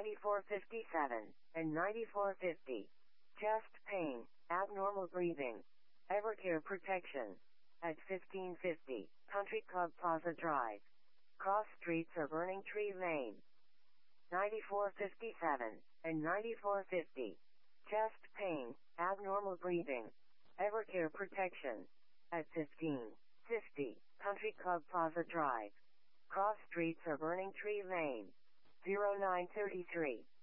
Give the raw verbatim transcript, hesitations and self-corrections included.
ninety-four fifty-seven, and ninety-four fifty. Chest pain, abnormal breathing. Evercare Protection. At fifteen fifty, Country Club Plaza Drive. Cross streets or Burning Tree Lane. ninety-four fifty-seven, and ninety-four fifty. Chest pain, abnormal breathing. Evercare Protection. At fifteen fifty, Country Club Plaza Drive. Cross streets or Burning Tree Lane. zero nine three three,